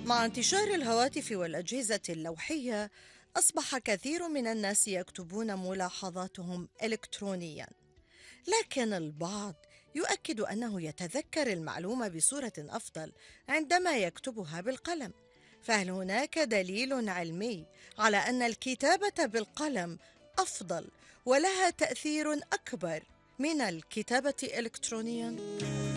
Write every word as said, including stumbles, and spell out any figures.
مع انتشار الهواتف والأجهزة اللوحية، أصبح كثير من الناس يكتبون ملاحظاتهم إلكترونياً، لكن البعض يؤكد أنه يتذكر المعلومة بصورة أفضل عندما يكتبها بالقلم. فهل هناك دليل علمي على أن الكتابة بالقلم أفضل ولها تأثير أكبر من الكتابة إلكترونياً؟